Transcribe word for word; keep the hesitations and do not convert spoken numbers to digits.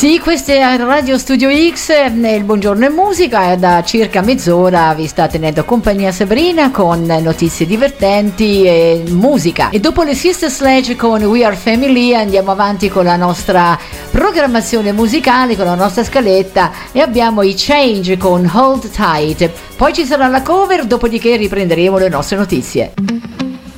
Sì, questa è Radio Studio X, il Buongiorno e Musica, e da circa mezz'ora vi sta tenendo compagnia Sabrina con notizie divertenti e musica. E dopo le Sister Sledge con We Are Family andiamo avanti con la nostra programmazione musicale, con la nostra scaletta, e abbiamo i Change con Hold Tight. Poi ci sarà la cover, dopodiché riprenderemo le nostre notizie.